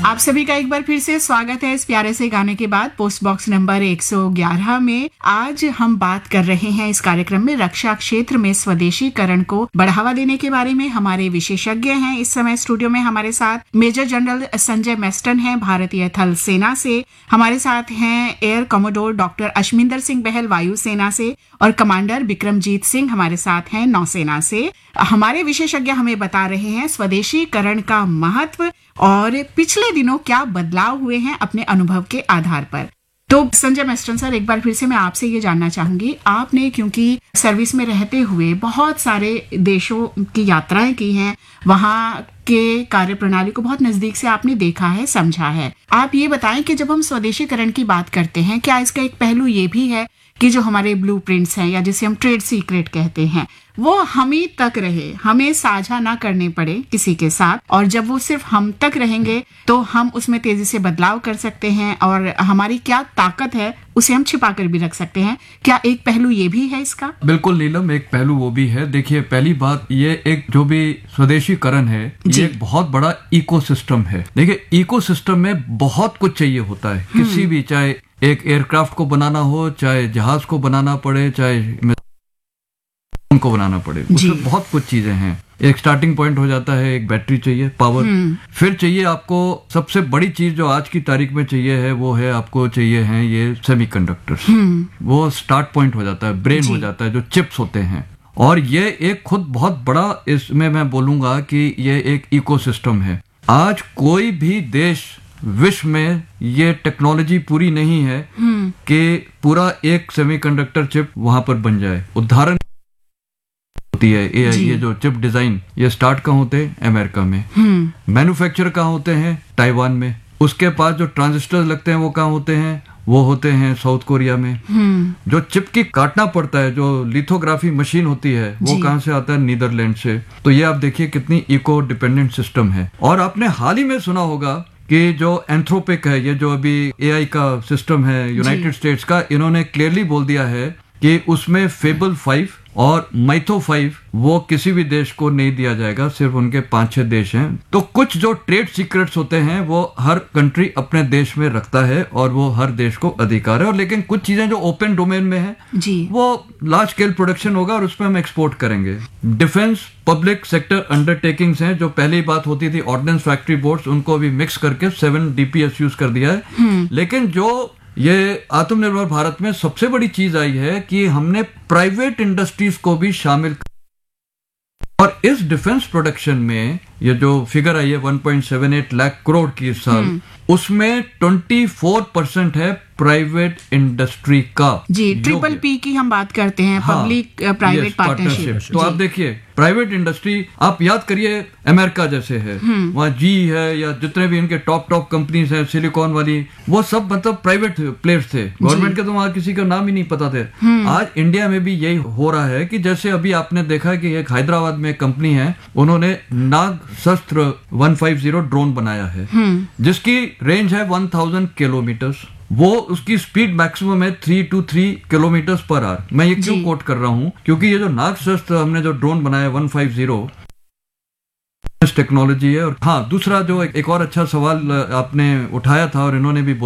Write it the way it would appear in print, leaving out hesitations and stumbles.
आप सभी का एक बार फिर से स्वागत है इस प्यारे से गाने के बाद पोस्ट बॉक्स नंबर 111 में। आज हम बात कर रहे हैं इस कार्यक्रम में रक्षा क्षेत्र में स्वदेशीकरण को बढ़ावा देने के बारे में। हमारे विशेषज्ञ हैं इस समय स्टूडियो में हमारे साथ मेजर जनरल संजय मेस्टन हैं भारतीय थल सेना से, हमारे साथ हैं एयर कमोडोर डॉक्टर अश्मिंदर सिंह बहल वायुसेना से और कमांडर विक्रमजीत सिंह हमारे साथ हैं नौसेना से। हमारे विशेषज्ञ हमें बता रहे हैं स्वदेशीकरण का महत्व और पिछले दिनों क्या बदलाव हुए हैं अपने अनुभव के आधार पर। तो संजय मेस्टन सर, एक बार फिर से मैं आपसे ये जानना चाहूंगी, आपने क्योंकि सर्विस में रहते हुए बहुत सारे देशों की यात्राएं की हैं, वहां के कार्य प्रणाली को बहुत नजदीक से आपने देखा है, समझा है। आप ये बताएं कि जब हम स्वदेशीकरण की बात करते हैं, क्या इसका एक पहलू ये भी है कि जो हमारे ब्लूप्रिंट्स हैं या जिसे हम ट्रेड सीक्रेट कहते हैं, वो हम ही तक रहे, हमें साझा ना करने पड़े किसी के साथ, और जब वो सिर्फ हम तक रहेंगे तो हम उसमें तेजी से बदलाव कर सकते हैं और हमारी क्या ताकत है उसे हम छिपा कर भी रख सकते हैं। क्या एक पहलू ये भी है इसका? बिल्कुल नीलम, एक पहलू वो भी है। देखिए, पहली बात ये एक जो भी स्वदेशीकरण है ये एक बहुत बड़ा इकोसिस्टम है। देखिए, इकोसिस्टम में बहुत कुछ चाहिए होता है, किसी भी, चाहे एक एयरक्राफ्ट को बनाना हो, चाहे जहाज को बनाना पड़े, चाहे उनको बनाना पड़े, उसमें बहुत कुछ चीजें हैं। एक स्टार्टिंग पॉइंट हो जाता है, एक बैटरी चाहिए, पावर, फिर चाहिए आपको सबसे बड़ी चीज जो आज की तारीख में चाहिए है, वो है आपको चाहिए हैं ये सेमीकंडक्टर्स। वो स्टार्ट पॉइंट हो जाता है, ब्रेन हो जाता है, जो चिप्स होते हैं। और ये एक खुद बहुत बड़ा, इसमें मैं बोलूंगा कि ये एक इकोसिस्टम है। आज कोई भी देश विश्व में ये टेक्नोलॉजी पूरी नहीं है कि पूरा एक सेमीकंडक्टर चिप वहां पर बन जाए। उदाहरण होती है एआई, ये जो चिप डिजाइन, ये स्टार्ट कहाँ होते हैं? अमेरिका में। मैन्युफैक्चर कहाँ होते हैं? ताइवान में। उसके पास जो ट्रांजिस्टर लगते हैं वो कहाँ होते हैं? वो होते हैं साउथ कोरिया में। जो चिप की काटना पड़ता है, जो लिथोग्राफी मशीन होती है, वो कहाँ से आता है? नीदरलैंड से। तो ये आप देखिए कितनी इको डिपेंडेंट सिस्टम है। और आपने हाल ही में सुना होगा कि जो एंथ्रोपिक है, ये जो अभी एआई का सिस्टम है यूनाइटेड स्टेट्स का, इन्होंने क्लियरली बोल दिया है कि उसमें फेबल 5 और माइथो 5 वो किसी भी देश को नहीं दिया जाएगा, सिर्फ उनके 5-6 देश हैं। तो कुछ जो ट्रेड सीक्रेट्स होते हैं वो हर कंट्री अपने देश में रखता है और वो हर देश को अधिकार है। और लेकिन कुछ चीजें जो ओपन डोमेन में है वो लार्ज स्केल प्रोडक्शन होगा और उसमें हम एक्सपोर्ट करेंगे। डिफेंस पब्लिक सेक्टर अंडरटेकिंग्स हैं, जो पहली बात होती थी ऑर्डिनेंस फैक्ट्री बोर्ड्स, उनको अभी मिक्स करके 7 DPS यूज कर दिया है। लेकिन जो ये आत्मनिर्भर भारत में सबसे बड़ी चीज आई है कि हमने प्राइवेट इंडस्ट्रीज को भी शामिल, और इस डिफेंस प्रोडक्शन में ये जो फिगर आई है 1.78 लाख करोड़ की इस साल, उसमें 24% है प्राइवेट इंडस्ट्री का। जी, ट्रिपल पी की हम बात करते हैं, पब्लिक प्राइवेट पार्टनरशिप। तो आप देखिए प्राइवेट इंडस्ट्री, आप याद करिए अमेरिका जैसे है, वहाँ जी है या जितने भी इनके टॉप कंपनीज हैं, सिलिकॉन वाली, वो सब मतलब प्राइवेट प्लेयर्स थे। गवर्नमेंट के तो वहाँ किसी का नाम ही नहीं पता थे। आज इंडिया में भी यही हो रहा है कि जैसे अभी आपने देखा कि एक हैदराबाद में एक कंपनी है, उन्होंने नाग शस्त्र 150 ड्रोन बनाया है, जिसकी रेंज है 1000 किलोमीटर्स। वो उसकी स्पीड मैक्सिमम है 3 to 3 किलोमीटर पर आवर। मैं ये क्यों कोट कर रहा हूँ? क्योंकि ये जो नाग शस्त्र हमने जो ड्रोन बनाया 150 टेक्नोलॉजी है। और हाँ, दूसरा जो एक और अच्छा सवाल आपने उठाया था और इन्होंने भी